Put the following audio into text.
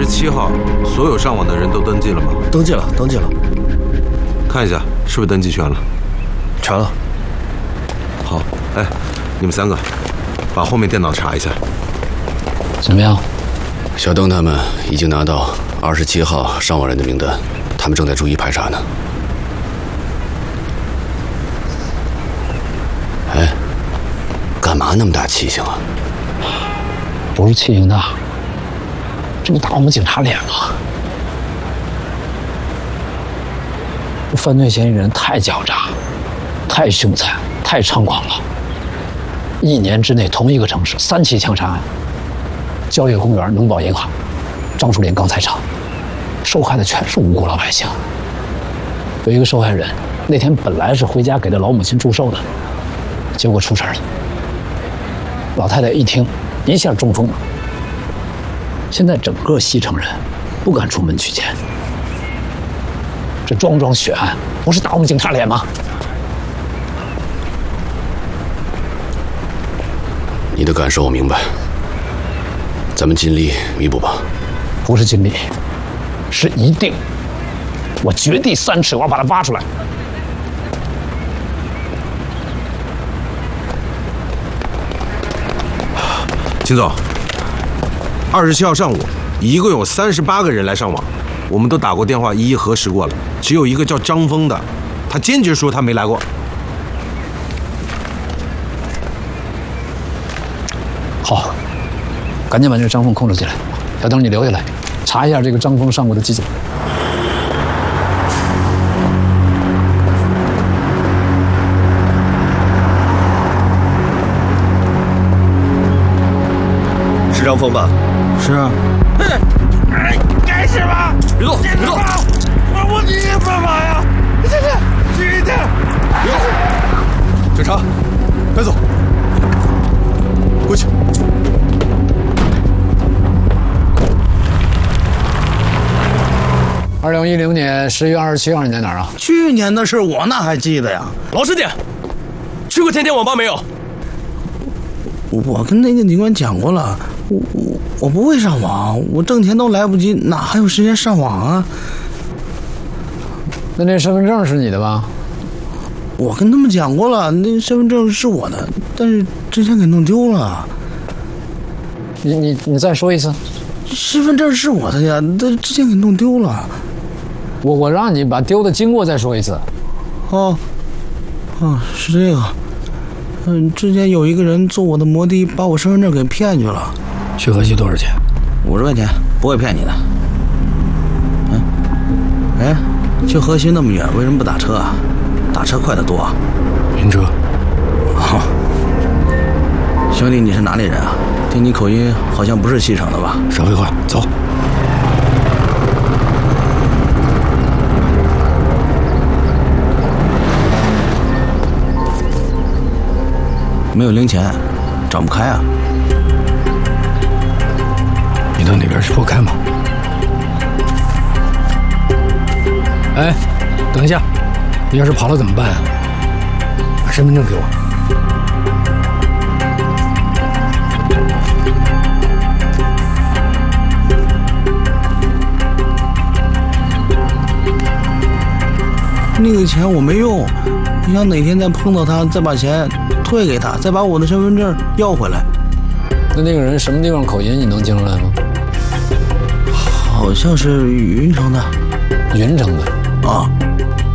27号，所有上网的人都登记了吗？ 登记了，登记了。 看一下，是不是登记全了？ 全了。 好，哎，你们3个，把后面电脑查一下。 怎么样？ 小邓他们已经拿到27号上网人的名单，他们正在逐一排查呢。哎，干嘛那么大气性啊？ 不是气性大，这不打我们警察脸吗？这犯罪嫌疑人太狡诈，太凶残，太猖狂了。1年之内，同一个城市3起枪杀案，蕉叶公园、农保银行、樟树林钢材厂，受害的全是无辜老百姓。有一个受害人那天本来是回家给他老母亲祝寿的，结果出事了。老太太一听，一下中风了。现在整个西城人不敢出门取钱。这桩桩血案不是打我们警察脸吗？ 你的感受我明白，咱们尽力弥补吧。 不是尽力，是一定。我掘地3尺，我要把它挖出来。 秦总，27号上午，一共有38个人来上网，我们都打过电话一一核实过了，只有一个叫张峰的，他坚决说他没来过。 好，赶紧把这个张峰控制起来。小邓，你留下来，查一下这个张峰上过的机子。 是张峰吧？ 是啊。 该死吧！ 别动，别动！ 我你也办法呀！去一点！ 警察，带走。过去。 2010年10月27号，你在哪儿啊？ 去年的事我哪还记得呀？ 老实点，去过天天网吧没有？ 我跟那个警官讲过了，我不会上网，我挣钱都来不及，哪还有时间上网啊？ 那身份证是你的吧？ 我跟他们讲过了，那身份证是我的，但是之前给弄丢了。 你再说一次。 身份证是我的呀，但之前给弄丢了。 我让你把丢的经过再说一次。 哦，是这个。之前有一个人坐我的摩的，把我身份证给骗去了。 去河西多少钱 ？50块钱，不会骗你的。哎，去河西那么远，为什么不打车啊？打车快得多。 晕车。 哦，兄弟，你是哪里人啊？听你口音好像不是西城的吧？ 少废话，走。 没有零钱，找不开啊。 你到那边去拨开吗？哎，等一下，你要是跑了怎么办啊？把身份证给我。 那个钱我没用，你想哪天再碰到他，再把钱退给他，再把我的身份证要回来。 那个人什么地方口音你能听出来吗？ 好像是云城的。 云城的啊。